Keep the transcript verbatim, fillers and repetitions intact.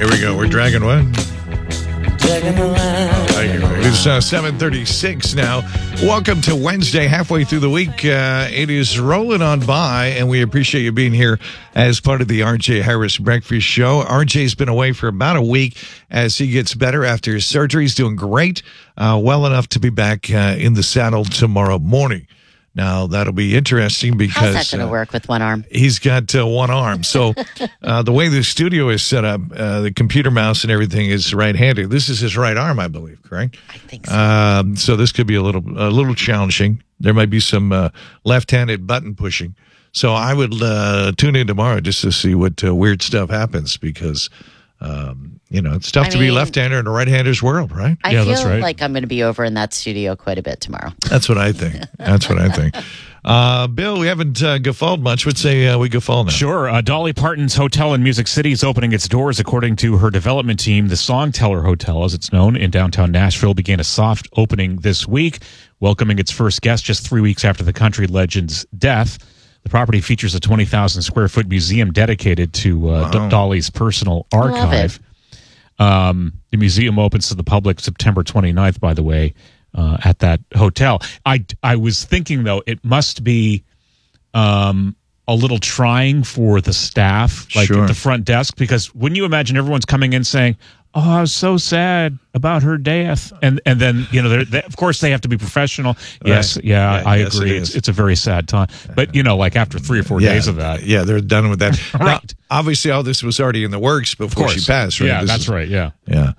Here we go. We're dragging what? Dragging around. It's uh, seven thirty-six now. Welcome to Wednesday, halfway through the week. Uh, it is rolling on by, and we appreciate you being here as part of the R J Harris Breakfast Show. R J's been away for about a week as he gets better after his surgery. He's doing great, uh, well enough to be back uh, in the saddle tomorrow morning. Now, that'll be interesting because... How's that going to uh, work with one arm? He's got uh, one arm. So uh, the way the studio is set up, uh, the computer mouse and everything is right-handed. This is his right arm, I believe, correct? I think so. Um, so this could be a little a little challenging. There might be some uh, left-handed button pushing. So I would uh, tune in tomorrow just to see what uh, weird stuff happens because... Um, you know, it's tough I to mean, be left-hander in a right-hander's world, right? I yeah, feel that's right. like I'm going to be over in that studio quite a bit tomorrow. That's what I think. That's what I think. Uh, Bill, we haven't uh, guffawed much. Let's say uh, we guffaw now. Sure. Uh, Dolly Parton's hotel in Music City is opening its doors, according to her development team. The Songteller Hotel, as it's known, in downtown Nashville, began a soft opening this week, welcoming its first guest just three weeks after the country legend's death. The property features a twenty thousand square foot museum dedicated to uh, Wow. D- Dolly's personal Love archive. it. Um, the museum opens to the public September twenty-ninth, by the way, uh, at that hotel. I, I was thinking, though, it must be um, a little trying for the staff, like Sure. at the front desk, because wouldn't you imagine everyone's coming in saying, oh, I was so sad about her death. And and then, you know, they're, they, of course, they have to be professional. Yes, Right. yeah, Yeah, I yes, agree. it it's, is. it's a very sad time. But, you know, like after three or four yeah, days of that. Yeah, they're done with that. Now, Right. obviously, all this was already in the works before she course. passed, right? Yeah, This that's is- right, yeah. Yeah.